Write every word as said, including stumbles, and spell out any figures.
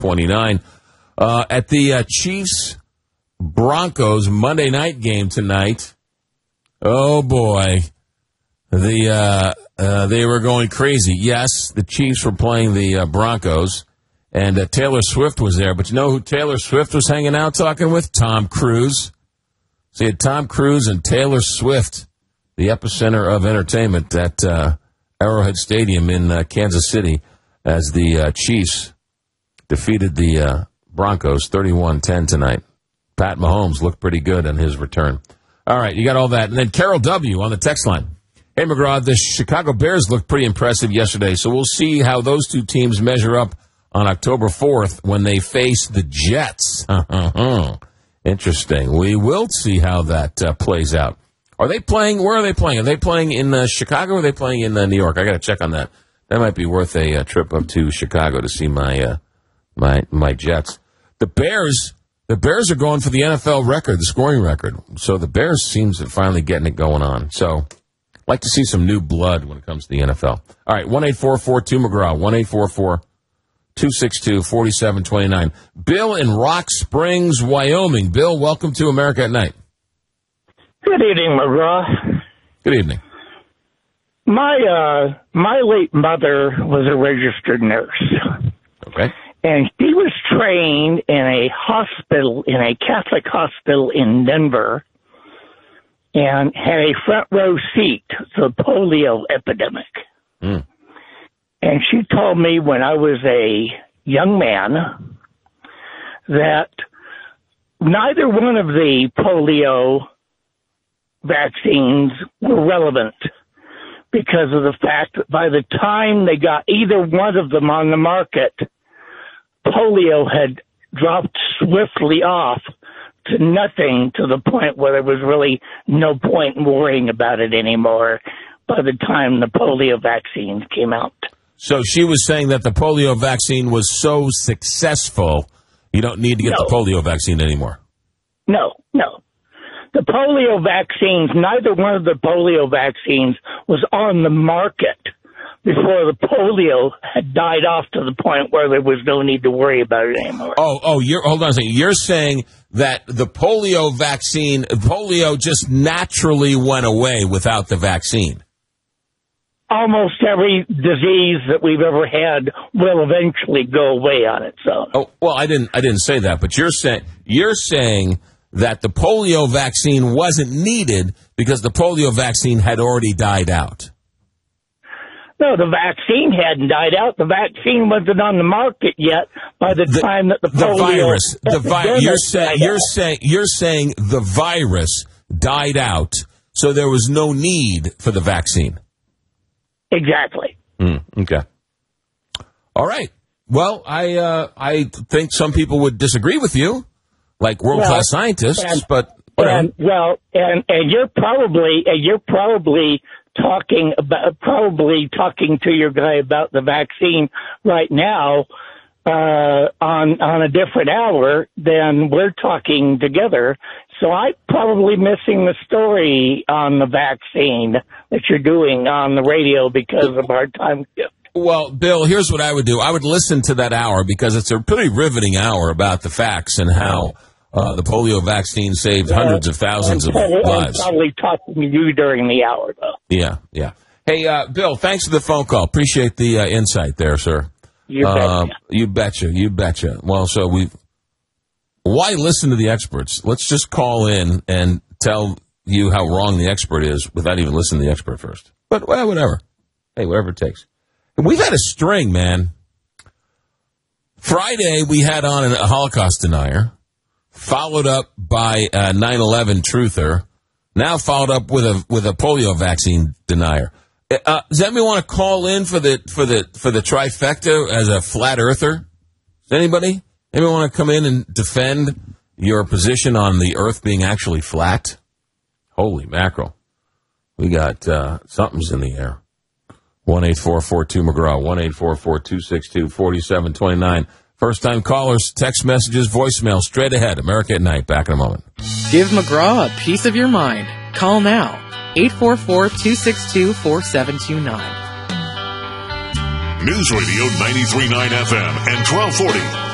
twenty-nine. Uh, at the uh, Chiefs-Broncos Monday night game tonight, oh, boy, the uh, uh, they were going crazy. Yes, the Chiefs were playing the uh, Broncos, and uh, Taylor Swift was there. But you know who Taylor Swift was hanging out talking with? Tom Cruise. So you had Tom Cruise and Taylor Swift, the epicenter of entertainment at uh, Arrowhead Stadium in uh, Kansas City, as the uh, Chiefs defeated the uh, Broncos thirty-one ten tonight. Pat Mahomes looked pretty good on his return. All right, you got all that. And then Carol W. on the text line. Hey, McGraw, the Chicago Bears looked pretty impressive yesterday, so we'll see how those two teams measure up on October fourth when they face the Jets. Interesting. We will see how that uh, plays out. Are they playing? Where are they playing? Are they playing in uh, Chicago or are they playing in uh, New York? I got to check on that. That might be worth a uh, trip up to Chicago to see my uh, my my Jets. The Bears, the Bears are going for the N F L record, the scoring record. So the Bears seems to finally getting it going on. So I'd like to see some new blood when it comes to the N F L. All right, one eight four four two McGraw, one eight four four two six two four seven two nine. Bill in Rock Springs, Wyoming. Bill, welcome to America at Night. Good evening, McGraw. Good evening. My uh, my late mother was a registered nurse. Okay. And she was trained in a hospital, in a Catholic hospital in Denver, and had a front row seat to the polio epidemic. Mm. And she told me when I was a young man that neither one of the polio vaccines were relevant because of the fact that by the time they got either one of them on the market, polio had dropped swiftly off to nothing, to the point where there was really no point in worrying about it anymore by the time the polio vaccines came out. So she was saying that the polio vaccine was so successful, you don't need to get No. the polio vaccine anymore. No, no. The polio vaccines, neither one of the polio vaccines was on the market before the polio had died off to the point where there was no need to worry about it anymore. Oh, oh, you're hold on a second. You're saying that the polio vaccine, polio just naturally went away without the vaccine. Almost every disease that we've ever had will eventually go away on its own. Oh, well, I didn't, I didn't say that, but you're saying you're saying that the polio vaccine wasn't needed because the polio vaccine had already died out. No, the vaccine hadn't died out. The vaccine wasn't on the market yet by the, The- time that the, The polio virus, the vi- epidemic you're saying died you're out. saying you're saying the virus died out, so there was no need for the vaccine. Exactly. Mm, okay. All right. Well, I uh, I think some people would disagree with you, like world class Well, scientists, and- but whatever. And, well, and and you're probably and you're probably talking about probably talking to your guy about the vaccine right now uh, on on a different hour than we're talking together. So I'm probably missing the story on the vaccine that you're doing on the radio because of our time. Well, Bill, here's what I would do. I would listen to that hour because it's a pretty riveting hour about the facts and how uh, the polio vaccine saved hundreds of thousands of I'm lives. probably talking to you during the hour, though. Yeah, yeah. Hey, uh, Bill, thanks for the phone call. Appreciate the uh, insight there, sir. You Uh, betcha. you betcha. You betcha. Well, so we. Why listen to the experts? Let's just call in and tell you how wrong the expert is without even listening to the expert first. But well, whatever. Hey, whatever it takes. We've had a string, man. Friday, we had on a Holocaust denier, followed up by a nine eleven truther, now followed up with a with a polio vaccine denier. Uh, does anybody want to call in for the for the for the trifecta as a flat earther? Does anybody? Anybody want to come in and defend your position on the Earth being actually flat? Holy mackerel! We got uh, something's in the air. One eight four four two McGraw. One eight four four two six two forty seven twenty nine. First time callers, text messages, voicemail, straight ahead. America at Night. Back in a moment. Give McGraw a piece of your mind. Call now. eight four four two six two four seven two nine. News Radio ninety-three point nine F M and twelve forty